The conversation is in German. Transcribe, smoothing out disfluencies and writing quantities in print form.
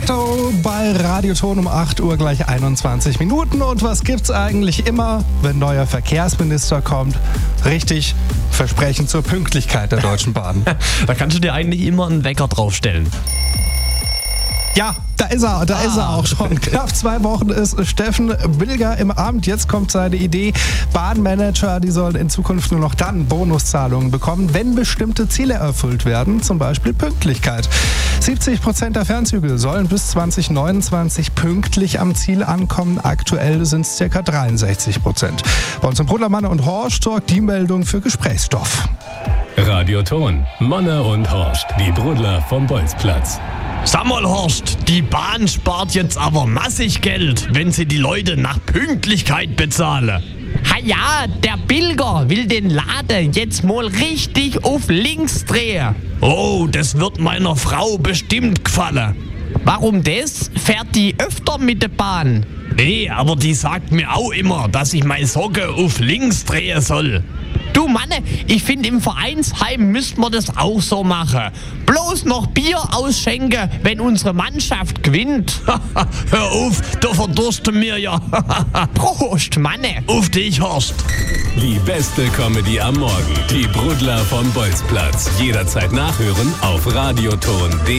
Ghetto bei Radioton um 8 Uhr gleich 21 Minuten. Und was gibt's eigentlich immer, wenn neuer Verkehrsminister kommt? Richtig, Versprechen zur Pünktlichkeit der Deutschen Bahn. Da kannst du dir eigentlich immer einen Wecker draufstellen. Ja, da ist er auch schon. Knapp 2 Wochen ist Steffen Bilger im Amt. Jetzt kommt seine Idee. Bahnmanager, die sollen in Zukunft nur noch dann Bonuszahlungen bekommen, wenn bestimmte Ziele erfüllt werden, zum Beispiel Pünktlichkeit. 70% der Fernzüge sollen bis 2029 pünktlich am Ziel ankommen. Aktuell sind es ca. 63%. Bei uns im Brudlermann und Horst sorgt die Meldung für Gesprächsstoff. Radioton, Manne und Horst, die Brudler vom Bolzplatz. Sag mal, Horst, die Bahn spart jetzt aber massig Geld, wenn sie die Leute nach Pünktlichkeit bezahlen. Ha ja, der Bilger will den Laden jetzt mal richtig auf links drehen. Oh, das wird meiner Frau bestimmt gefallen. Warum das? Fährt die öfter mit der Bahn? Nee, aber die sagt mir auch immer, dass ich meine Socke auf links drehen soll. Du Manne, ich finde im Vereinsheim müssten wir das auch so machen. Bloß noch Bier ausschenken, wenn unsere Mannschaft gewinnt. Hör auf, da verdursten mir ja. Prost, Manne. Auf dich, Horst. Die beste Comedy am Morgen. Die Brudler vom Bolzplatz. Jederzeit nachhören auf radioton.de.